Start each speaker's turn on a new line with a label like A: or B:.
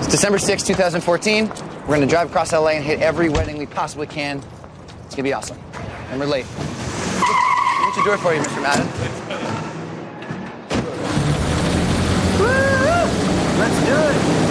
A: It's December 6, 2014. We're going to drive across LA and hit every wedding we possibly can. It's going to be awesome. And we're late. What's your door for you, Mr. Madden? Woo! Let's do it.